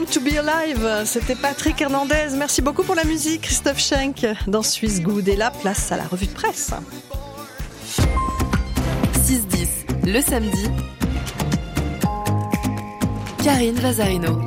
To be alive, c'était Patrick Hernandez. Merci beaucoup pour la musique, Christophe Schenk dans Suisse Good. Et là, place à la revue de presse. 6-10, le samedi. Karine Vazarino.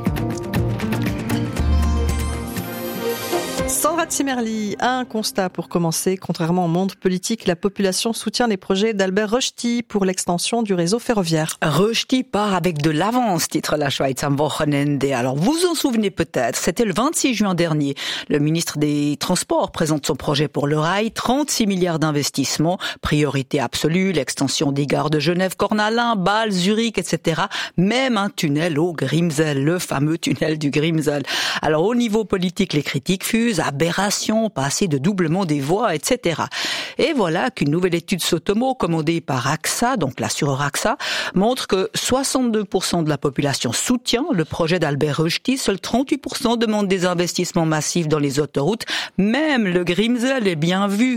Sandra Zimmerli, un constat pour commencer. Contrairement au monde politique, la population soutient les projets d'Albert Rösti pour l'extension du réseau ferroviaire. Rösti part avec de l'avance, titre la Schweiz am Wochenende. Alors, vous vous en souvenez peut-être, c'était le 26 juin dernier. Le ministre des Transports présente son projet pour le rail, 36 milliards d'investissements, priorité absolue, l'extension des gares de Genève, Cornalin, Bâle, Zurich, etc. Même un tunnel au Grimsel, le fameux tunnel du Grimsel. Alors, au niveau politique, les critiques fusent, aberration, pas assez de doublement des voies, etc. Et voilà qu'une nouvelle étude Sotomo commandée par AXA, donc l'assureur AXA, montre que 62% de la population soutient le projet d'Albert Rösti, seuls 38% demandent des investissements massifs dans les autoroutes. Même le Grimsel est bien vu,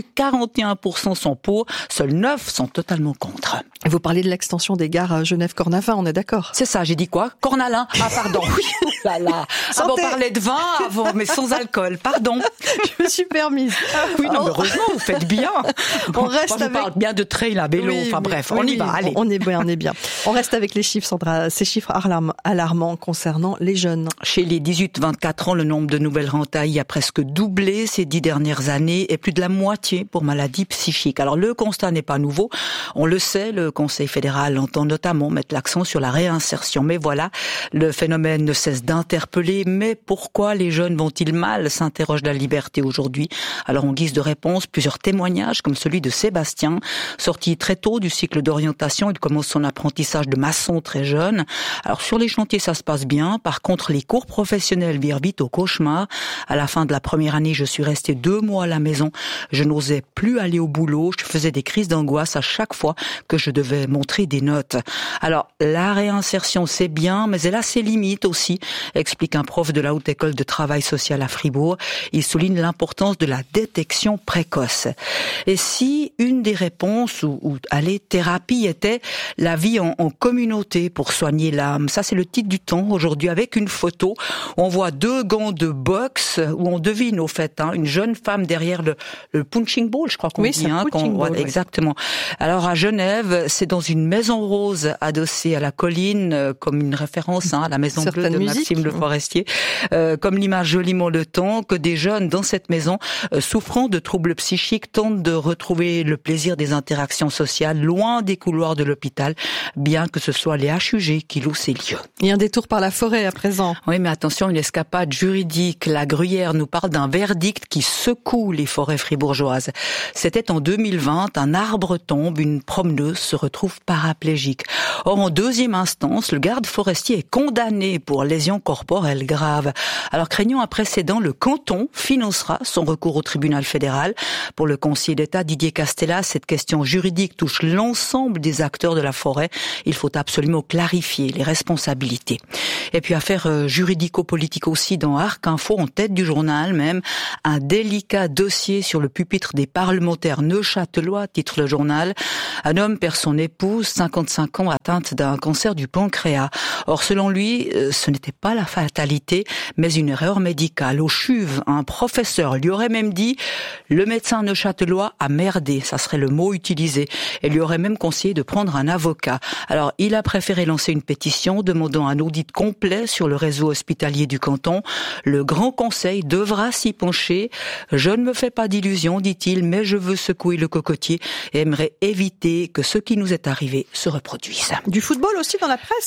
41% sont pour, seuls 9 sont totalement contre. Vous parlez de l'extension des gares Genève-Cornavin, on est d'accord? C'est ça, j'ai dit quoi? Cornalin. Ah pardon. Oui, là là. Ah bon, on parlait de vin avant, mais sans alcool. Pardon. Je me suis permise. Oui, non, mais heureusement, vous faites bien. On reste avec... parle bien de trail à vélo. Oui, enfin bref, oui, on y va. Allez. On est bien. On reste avec les chiffres, Sandra. Ces chiffres alarmants concernant les jeunes. Chez les 18-24 ans, le nombre de nouvelles entailles a presque doublé ces 10 dernières années et plus de la moitié pour maladies psychiques. Alors le constat n'est pas nouveau. On le sait, le Conseil fédéral entend notamment mettre l'accent sur la réinsertion. Mais voilà, le phénomène ne cesse d'interpeller. Mais pourquoi les jeunes vont-ils mal, s'interroge la Liberté aujourd'hui. Alors en guise de réponse, plusieurs témoignages comme celui de Sébastien, sorti très tôt du cycle d'orientation. Il commence son apprentissage de maçon très jeune. Alors sur les chantiers, ça se passe bien. Par contre, les cours professionnels virent vite au cauchemar. À la fin de la première année, je suis restée 2 mois à la maison. Je n'osais plus aller au boulot. Je faisais des crises d'angoisse à chaque fois que je devais montrer des notes. Alors la réinsertion, c'est bien, mais elle a ses limites aussi, explique un prof de la Haute École de Travail Social à Fribourg. Il souligne l'importance de la détection précoce. Et si une des réponses ou thérapie était la vie en communauté pour soigner l'âme, ça c'est le titre du Temps aujourd'hui avec une photo. On voit 2 gants de boxe où on devine au fait une jeune femme derrière le punching ball, je crois qu'on dit. Exactement. Alors à Genève, c'est dans une maison rose adossée à la colline, comme une référence à la maison bleue de Maxime Le Forestier, comme l'image joliment le Temps, que des jeunes dans cette maison souffrant de troubles psychiques tentent de retrouver le plaisir des interactions sociales loin des couloirs de l'hôpital, bien que ce soit les HUG qui louent ces lieux. Et un détour par la forêt à présent. Oui, mais attention, une escapade juridique. La Gruyère nous parle d'un verdict qui secoue les forêts fribourgeoises. C'était en 2020, un arbre tombe, une promeneuse se retrouve paraplégique. Or, en deuxième instance, le garde forestier est condamné pour lésions corporelles graves. Alors, craignant un précédent, le canton financera son recours au tribunal fédéral. Pour le conseiller d'État Didier Castella, cette question juridique touche l'ensemble des acteurs de la forêt. Il faut absolument clarifier les responsabilités. Et puis affaire juridico-politique aussi dans Arc Info, en tête du journal même, un délicat dossier sur le pupitre des parlementaires neuchâtelois, titre le journal. Un homme perd son épouse, 55 ans, atteinte d'un cancer du pancréas. Or, selon lui, ce n'était pas la fatalité, mais une erreur médicale. Au CHUV, un professeur lui aurait même dit « le médecin neuchâtelois a merdé », ça serait le mot utilisé, et lui aurait même conseillé de prendre un avocat. Alors, il a préféré lancer une pétition demandant un audit complet sur le réseau hospitalier du canton. Le Grand Conseil devra s'y pencher. « Je ne me fais pas d'illusions », dit-il, mais je veux secouer le cocotier et aimerait éviter que ce qui nous est arrivé se reproduise. Du football aussi dans la presse ?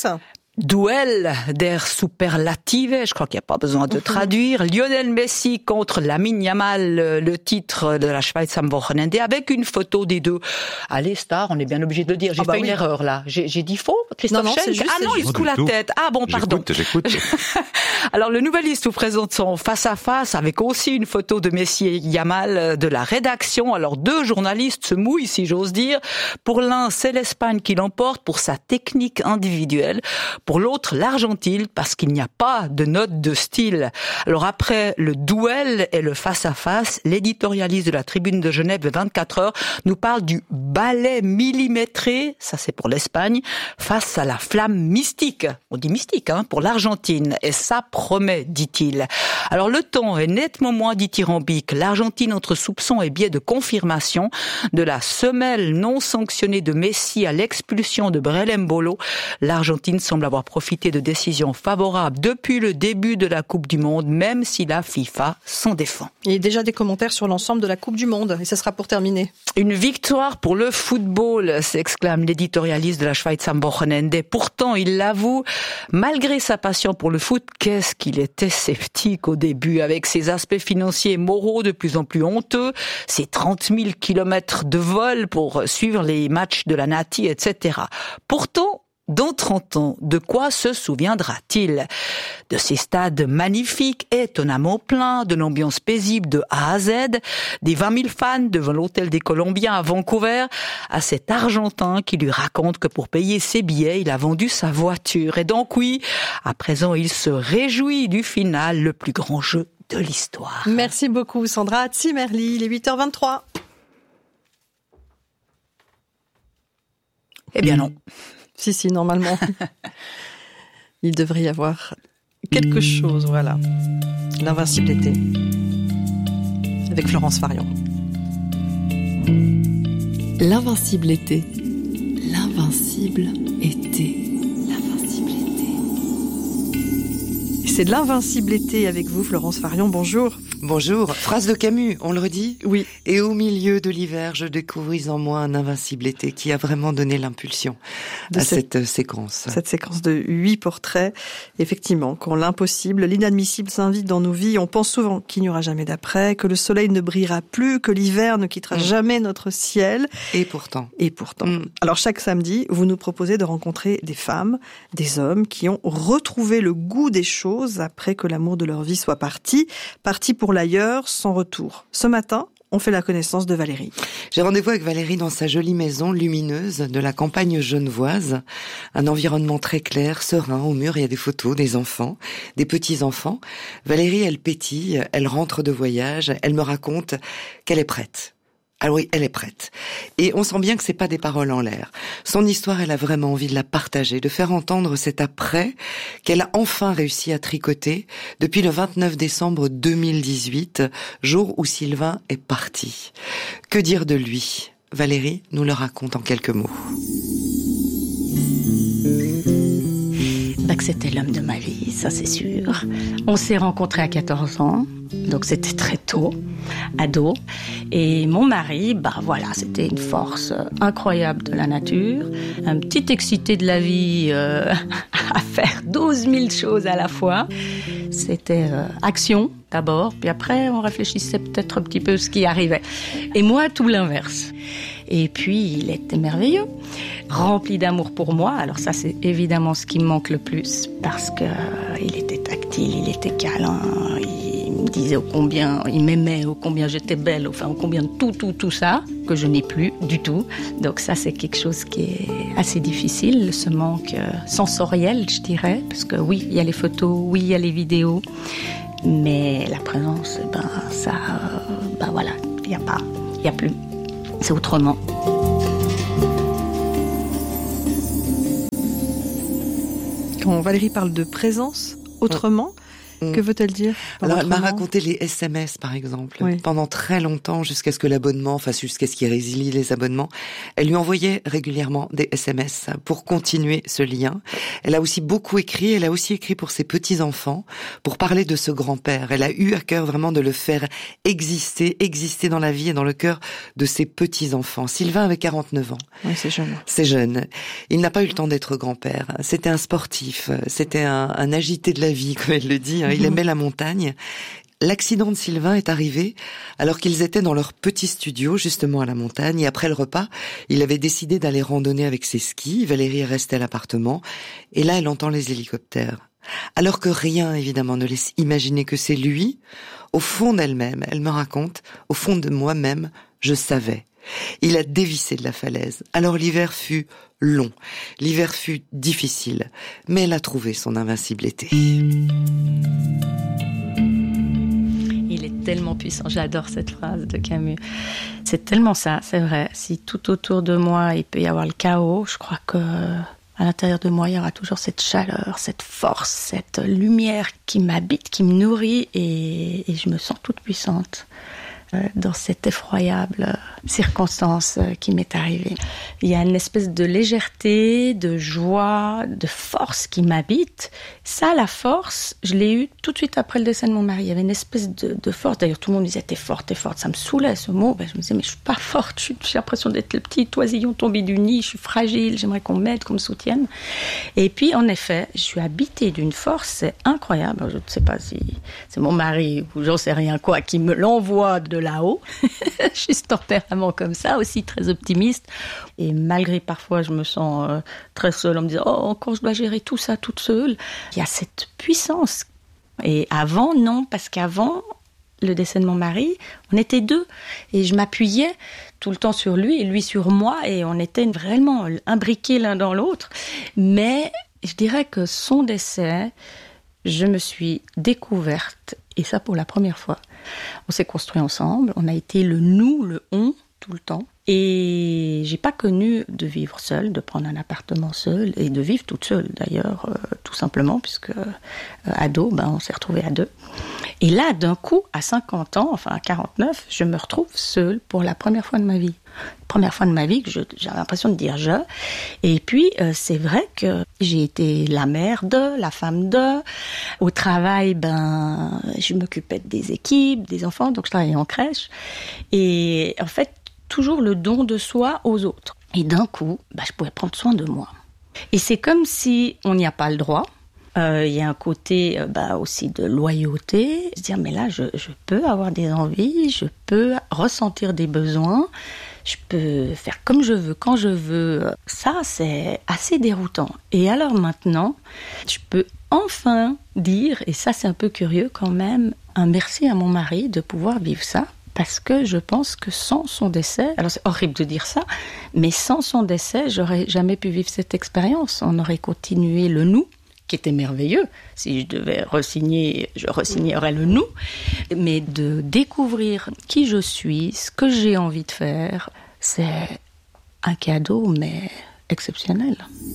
Duel der Superlative, je crois qu'il n'y a pas besoin de traduire. Lionel Messi contre Lamine Yamal, le titre de la Schweiz am Wochenende, avec une photo des deux. Allez, star, on est bien obligé de le dire. J'ai fait une erreur là. J'ai dit faux, Christophe Schenk. Ah non, il secoue la tête. Ah bon, pardon. J'écoute. Alors, le Nouvelliste vous présente son face-à-face avec aussi une photo de Messi et Yamal de la rédaction. Alors, 2 journalistes se mouillent, si j'ose dire. Pour l'un, c'est l'Espagne qui l'emporte pour sa technique individuelle. Pour l'autre, l'Argentine, parce qu'il n'y a pas de note de style. Alors après le duel et le face-à-face, l'éditorialiste de la Tribune de Genève 24 heures nous parle du ballet millimétré, ça c'est pour l'Espagne, face à la flamme mystique. On dit mystique, pour l'Argentine. Et ça promet, dit-il. Alors le ton est nettement moins dithyrambique. L'Argentine entre soupçons et biais de confirmation, de la semelle non sanctionnée de Messi à l'expulsion de Brelembolo, l'Argentine semble avoir profité de décisions favorables depuis le début de la Coupe du Monde, même si la FIFA s'en défend. Il y a déjà des commentaires sur l'ensemble de la Coupe du Monde, et ça sera pour terminer. Une victoire pour le football, s'exclame l'éditorialiste de la Schweiz am Wochenende. Pourtant, il l'avoue, malgré sa passion pour le foot, qu'est-ce qu'il était sceptique au début, avec ses aspects financiers et moraux de plus en plus honteux, ses 30 000 kilomètres de vol pour suivre les matchs de la Nati, etc. Pourtant, dans 30 ans, de quoi se souviendra-t-il? De ces stades magnifiques, étonnamment pleins, de l'ambiance paisible de A à Z, des 20 000 fans devant l'hôtel des Colombiens à Vancouver, à cet Argentin qui lui raconte que pour payer ses billets, il a vendu sa voiture. Et donc oui, à présent, il se réjouit du final, le plus grand jeu de l'histoire. Merci beaucoup Sandra Zimmerli, il est 8h23. Eh bien non. Si, normalement. Il devrait y avoir quelque chose, voilà. L'invincible été. Avec Florence Farion. L'invincible été. L'invincible été. L'invincible été. C'est de l'invincible été avec vous, Florence Farion. Bonjour. Bonjour. Phrase de Camus, on le redit ? Oui. Et au milieu de l'hiver, je découvris en moi un invincible été qui a vraiment donné l'impulsion à cette séquence. Cette séquence de 8 portraits. Effectivement, quand l'impossible, l'inadmissible s'invite dans nos vies, on pense souvent qu'il n'y aura jamais d'après, que le soleil ne brillera plus, que l'hiver ne quittera jamais notre ciel. Et pourtant. Alors chaque samedi, vous nous proposez de rencontrer des femmes, des hommes qui ont retrouvé le goût des choses après que l'amour de leur vie soit parti pour l'ailleurs, sans retour. Ce matin, on fait la connaissance de Valérie. J'ai rendez-vous avec Valérie dans sa jolie maison lumineuse de la campagne genevoise. Un environnement très clair, serein. Au mur, il y a des photos, des enfants, des petits-enfants. Valérie, elle pétille, elle rentre de voyage, elle me raconte qu'elle est prête. Ah oui, elle est prête. Et on sent bien que c'est pas des paroles en l'air. Son histoire, elle a vraiment envie de la partager, de faire entendre cet après qu'elle a enfin réussi à tricoter depuis le 29 décembre 2018, jour où Sylvain est parti. Que dire de lui ? Valérie nous le raconte en quelques mots. Que c'était l'homme de ma vie, ça c'est sûr. On s'est rencontrés à 14 ans, donc c'était très tôt, ado. Et mon mari, c'était une force incroyable de la nature, un petit excité de la vie à faire 12 000 choses à la fois. C'était action d'abord, puis après on réfléchissait peut-être un petit peu ce qui arrivait. Et moi, tout l'inverse. Et puis, il était merveilleux, rempli d'amour pour moi. Alors ça, c'est évidemment ce qui me manque le plus, parce que il était tactile, il était câlin, il me disait ô combien il m'aimait, ô combien j'étais belle, ô combien de tout ça, que je n'ai plus du tout. Donc ça, c'est quelque chose qui est assez difficile, ce manque sensoriel, je dirais, parce que oui, il y a les photos, oui, il y a les vidéos, mais la présence, il n'y a plus. C'est autrement. Quand Valérie parle de présence, autrement, que veut-elle dire ? Alors, elle m'a raconté les SMS, par exemple. Oui. Pendant très longtemps, jusqu'à ce qu'il résilie les abonnements, elle lui envoyait régulièrement des SMS pour continuer ce lien. Elle a aussi beaucoup écrit. Elle a aussi écrit pour ses petits-enfants, pour parler de ce grand-père. Elle a eu à cœur vraiment de le faire exister dans la vie et dans le cœur de ses petits-enfants. Sylvain avait 49 ans. Oui, c'est jeune. C'est jeune. Il n'a pas eu le temps d'être grand-père. C'était un sportif. C'était un agité de la vie, comme elle le dit. Il aimait la montagne. L'accident de Sylvain est arrivé alors qu'ils étaient dans leur petit studio, justement à la montagne. Et après le repas, il avait décidé d'aller randonner avec ses skis. Valérie est restée à l'appartement. Et là, elle entend les hélicoptères. Alors que rien, évidemment, ne laisse imaginer que c'est lui. Au fond d'elle-même, elle me raconte, au fond de moi-même, je savais. Il a dévissé de la falaise. Alors l'hiver fut long, l'hiver fut difficile, mais elle a trouvé son invincible été. Il est tellement puissant, j'adore cette phrase de Camus. C'est tellement ça, c'est vrai. Si tout autour de moi, il peut y avoir le chaos, je crois que à l'intérieur de moi, il y aura toujours cette chaleur, cette force, cette lumière qui m'habite, qui me nourrit et je me sens toute puissante dans cette effroyable circonstance qui m'est arrivée. Il y a une espèce de légèreté, de joie, de force qui m'habite. Ça, la force, je l'ai eue tout de suite après le décès de mon mari. Il y avait une espèce de force. D'ailleurs, tout le monde disait « t'es forte ». Ça me saoulait, ce mot. Je me disais « mais je suis pas forte, j'ai l'impression d'être le petit oisillon tombé du nid, je suis fragile, j'aimerais qu'on m'aide, qu'on me soutienne ». Et puis, en effet, je suis habitée d'une force, c'est incroyable. Je ne sais pas si c'est mon mari ou j'en sais rien quoi qui me l'envoie de là-haut. Je suis ce tempérament comme ça, aussi très optimiste. Et malgré parfois je me sens très seule en me disant « oh, encore je dois gérer tout ça toute seule », il y a cette puissance. Et avant, non, parce qu'avant le décès de mon mari, on était deux. Et je m'appuyais tout le temps sur lui et lui sur moi. Et on était vraiment imbriqués l'un dans l'autre. Mais je dirais que son décès, je me suis découverte, et ça pour la première fois. On s'est construit ensemble, on a été le nous, le on, tout le temps. Et j'ai pas connu de vivre seule, de prendre un appartement seul, et de vivre toute seule d'ailleurs, tout simplement, puisque ado, on s'est retrouvés à deux. Et là, d'un coup, à 50 ans, enfin à 49, je me retrouve seule pour la première fois de ma vie. Première fois de ma vie que j'avais l'impression de dire « je ». Et puis, c'est vrai que j'ai été la mère de, la femme de. Au travail, je m'occupais des équipes, des enfants, donc je travaillais en crèche. Et en fait, toujours le don de soi aux autres. Et d'un coup, je pouvais prendre soin de moi. Et c'est comme si on n'y a pas le droit. Il y a un côté aussi de loyauté. Se dire, mais là, je peux avoir des envies, je peux ressentir des besoins, je peux faire comme je veux, quand je veux. Ça, c'est assez déroutant. Et alors maintenant, je peux enfin dire, et ça c'est un peu curieux quand même, un merci à mon mari de pouvoir vivre ça. Parce que je pense que sans son décès, alors c'est horrible de dire ça, mais sans son décès, j'aurais jamais pu vivre cette expérience. On aurait continué le nous, qui était merveilleux. Si je devais re-signer, je re-signerais le nous. Mais de découvrir qui je suis, ce que j'ai envie de faire, c'est un cadeau, mais exceptionnel.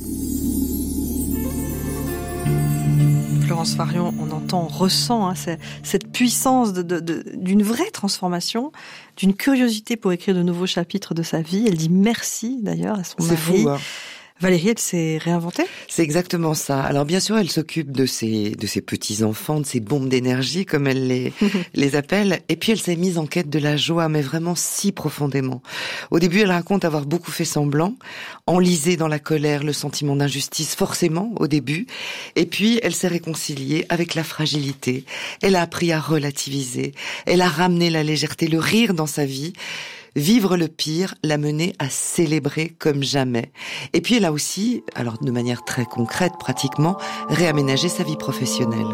Florence Farion, on entend, on ressent cette puissance d'une vraie transformation, d'une curiosité pour écrire de nouveaux chapitres de sa vie. Elle dit merci d'ailleurs à son mari. C'est fou, hein. Valérie, elle s'est réinventée ? C'est exactement ça. Alors bien sûr, elle s'occupe de ses petits-enfants, de ses bombes d'énergie, comme elle les appelle. Et puis elle s'est mise en quête de la joie, mais vraiment si profondément. Au début, elle raconte avoir beaucoup fait semblant, enlisé dans la colère, le sentiment d'injustice, forcément, au début. Et puis, elle s'est réconciliée avec la fragilité. Elle a appris à relativiser. Elle a ramené la légèreté, le rire dans sa vie. Vivre le pire l'a menée à célébrer comme jamais. Et puis elle a aussi, alors de manière très concrète pratiquement, réaménagé sa vie professionnelle.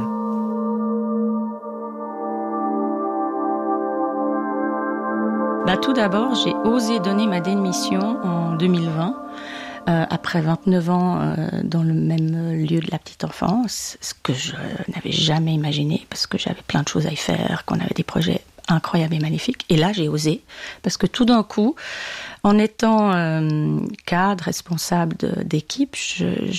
Tout d'abord, j'ai osé donner ma démission en 2020. Après 29 ans dans le même lieu de la petite enfance, ce que je n'avais jamais imaginé, parce que j'avais plein de choses à y faire, qu'on avait des projets incroyable et magnifique. Et là, j'ai osé, parce que tout d'un coup, en étant cadre, responsable d'équipe,